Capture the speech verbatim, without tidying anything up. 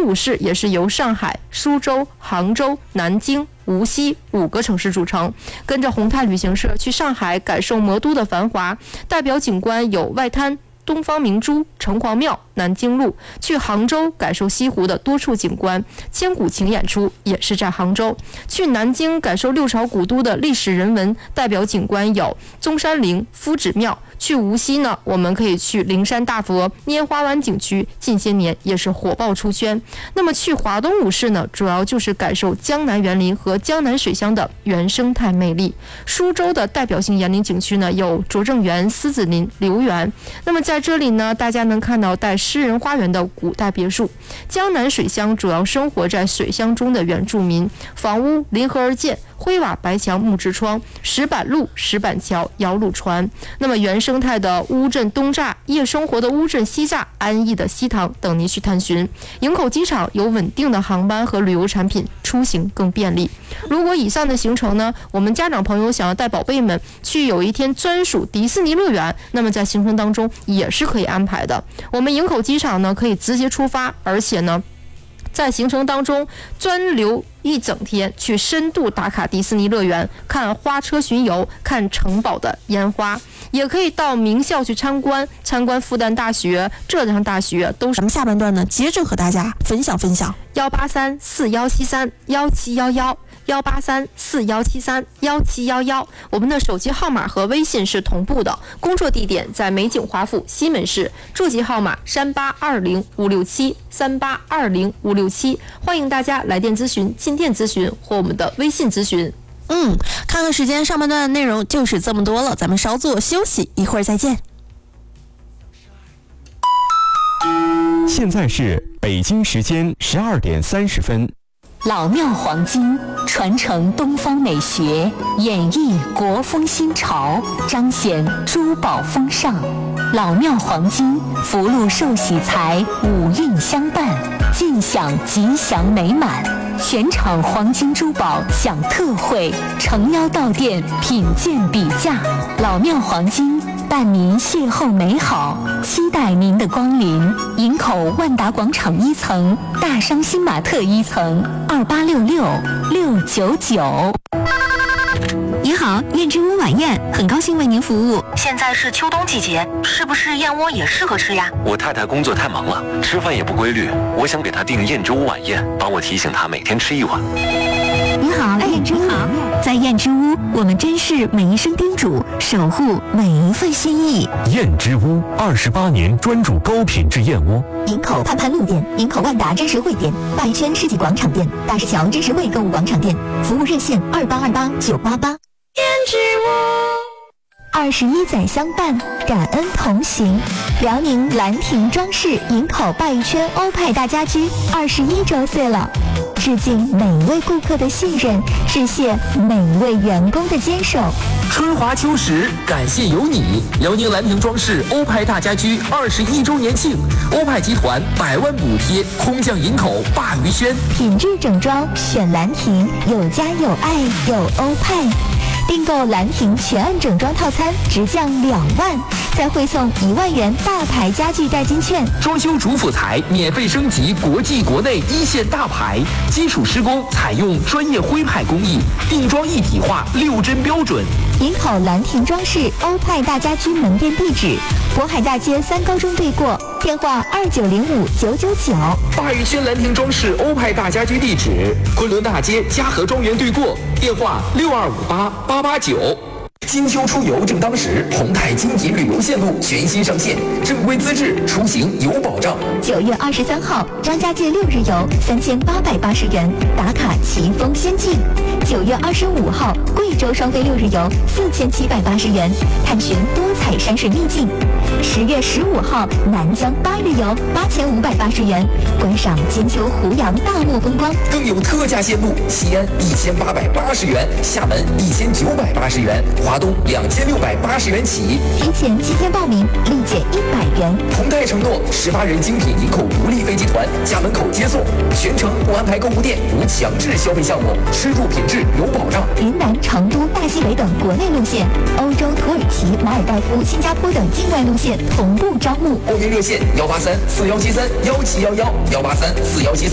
五市也是由上海、苏州、杭州、南京、无锡五个城市组成。跟着宏泰旅行社去上海感受魔都的繁华，代表景观有外滩、东方明珠、城隍庙、南京路；去杭州感受西湖的多处景观，千古情演出也是在杭州；去南京感受六朝古都的历史人文，代表景观有中山陵、夫子庙；去无锡呢，我们可以去灵山大佛、拈花湾景区，近些年也是火爆出圈。那么去华东五市呢，主要就是感受江南园林和江南水乡的原生态魅力。苏州的代表性园林景区呢，有拙政园、狮子林、留园。那么在这里呢，大家能看到带诗人花园的古代别墅。江南水乡主要生活在水乡中的原住民，房屋临河而建，灰瓦白墙木质窗，石板路、石板桥、摇橹船。那么原生态的乌镇东栅、夜生活的乌镇西栅、安逸的西塘等您去探寻。营口机场有稳定的航班和旅游产品，出行更便利。如果以上的行程呢，我们家长朋友想要带宝贝们去有一天专属迪士尼乐园，那么在行程当中也是可以安排的。我们营口机场呢可以直接出发，而且呢在行程当中专留一整天去深度打卡迪士尼乐园，看花车巡游，看城堡的烟花，也可以到名校去参观，参观复旦大学、浙江大学都是。 咱们下半段呢，接着和大家分享分享。 幺八三四幺七三幺七幺幺。幺八三四幺七三幺七幺幺，我们的手机号码和微信是同步的。工作地点在美景华府西门市，座机号码三八二零五六七三八二零五六七，欢迎大家来电咨询、进店咨询或我们的微信咨询。 嗯，看看时间，上半段的内容就是这么多了，咱们稍作休息，一会儿再见。 现在是北京时间十二点三十分。 老庙黄金传承东方美学，演绎国风新潮，彰显珠宝风尚。老庙黄金福禄寿喜财，五运相伴，尽享吉祥美满。全场黄金珠宝享特惠，诚邀到店品鉴比价。老庙黄金伴您邂逅美好，期待您的光临。营口万达广场一层，大商新玛特一层，二八六六六九九。 你好，燕之屋晚宴，很高兴为您服务。 现在是秋冬季节，是不是燕窝也适合吃呀？ 我太太工作太忙了，吃饭也不规律，我想给她订燕之屋晚宴，帮我提醒她每天吃一碗。 你好，燕之屋，在燕之屋，我们珍视每一声叮嘱，守护每一份心意。 燕之屋二十八年专注高品质燕窝。 营口潘潘路店、营口万达真实汇店、大一圈世纪广场店、大石桥真实汇购物广场店，服务热线二八二八九八八。 燕之屋。 二十一载相伴，感恩同行。辽宁兰亭装饰营口拜一圈欧派大家居二十一周岁了，致敬每位顾客的信任，致谢每位员工的坚守。 春华秋实，感谢有你！辽宁兰亭装饰欧派大家居二十一周年庆，欧派集团百万补贴，空降营口鲅鱼轩， 品质整装选兰亭，有家有爱有欧派。订购兰亭全案整装套餐直降两万，再汇送一万元大牌家具代金券。 装修主辅材免费升级国际国内一线大牌，基础施工采用专业徽派工艺，定装一体化，六针标准。 营口兰亭装饰欧派大家居门店地址：渤海大街三高中对过，电话二九零五九九九。 鲅鱼轩兰亭装饰欧派大家居地址：昆仑大街嘉禾庄园对过，电话六二五八八八九。金秋出游正当时，宏泰金银旅游线路全新上线，正规资质，出行有保障。 九月二十三号，张家界六日游三千八百八十元，打卡奇峰仙境。九月二十五号，贵州双飞六日游四千七百八十元，探寻多彩山水秘境。十月十五号，南疆八日游八千五百八十元，观赏金秋湖洋大漠风光。 更有特价线路，西安一千八百八十元，厦门一千九百八十元，华东两千六百八十元起。 提前七天报名，立减一百元。 宏泰承诺十八人精品营口独立飞集团家门口接送，全程不安排购物店，无强制消费项目，吃住品质有保障。 云南、成都、大西北等国内路线，欧洲、土耳其、马尔代夫、新加坡等境外路线同步招募。 报名热线：幺八三四幺七三幺七幺幺，幺八三四幺七。